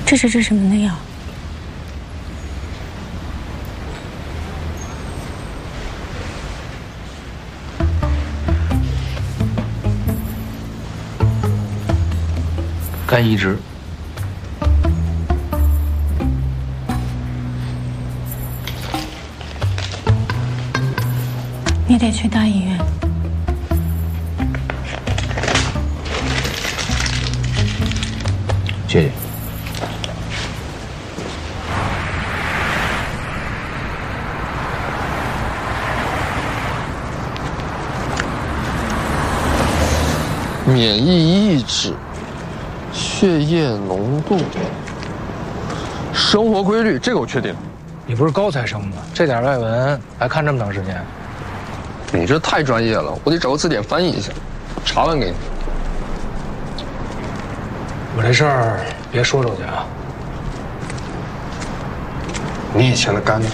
这是治什么的药？ 肝移植。 你得去大医院。 谢谢。 免疫抑制、血液浓度、生活规律，这个我确定。 你不是高材生吗？这点外文还看这么长时间？ 你这太专业了，我得找个字典翻译一下，查完给你。 我这事儿别说出去啊。 你以前的肝呢？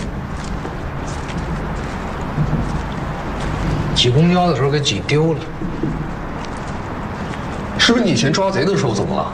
挤公交的时候给挤丢了。 是不是你以前抓贼的时候怎么了？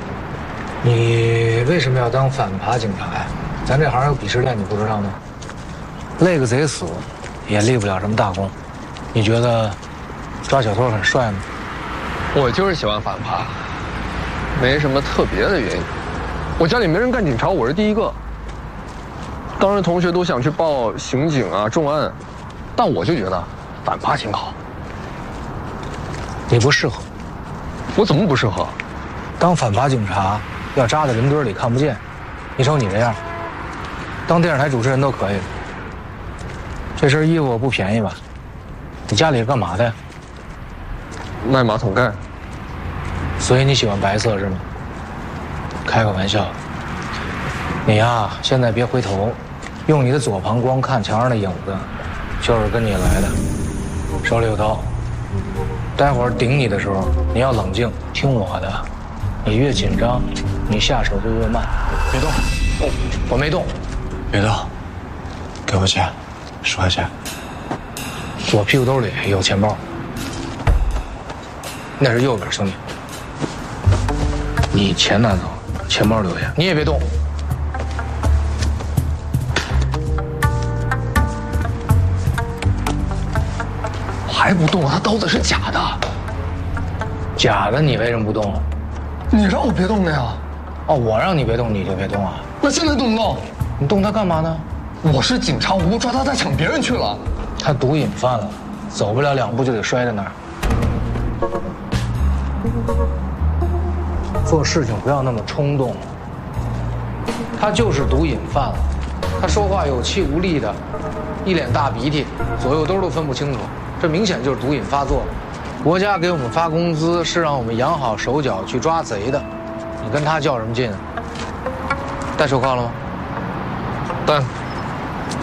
你为什么要当反扒警察呀？咱这行有鄙视链，你不知道吗？累个贼死，也立不了什么大功。你觉得抓小偷很帅吗？ 我就是喜欢反扒，没什么特别的原因。我家里没人干警察，我是第一个。当时同学都想去报刑警啊、重案，但我就觉得反扒挺好。 你不适合。 我怎么不适合？ 当反扒警察要扎在人堆里看不见，你瞅你这样，当电视台主持人都可以。这身衣服不便宜吧？你家里是干嘛的呀？ 卖马桶盖。 所以你喜欢白色是吗？开个玩笑。你呀，现在别回头，用你的左膀光看墙上的影子，就是跟你来的。手里有刀，待会儿顶你的时候，你要冷静，听我的。你越紧张，你下手就越慢。别动，我没动。 别动，给我钱，10块钱。 我屁股兜里有钱包，那是右边，兄弟。你钱拿走，钱包留下，你也别动。 还不动？他刀子是假的。 假的，你为什么不动？ 你让我别动的呀。 哦，我让你别动，你就别动啊？ 那现在动不动？ 你动它干嘛呢？ 我是警察，我不抓他，他抢别人去了。 他毒瘾犯了，走不了2步就得摔在那儿。做事情不要那么冲动。他就是毒瘾犯了，他说话有气无力的，一脸大鼻涕，左右兜都分不清楚，这明显就是毒瘾发作了。国家给我们发工资是让我们养好手脚去抓贼的，你跟他较什么劲？戴手铐了吗？ 戴。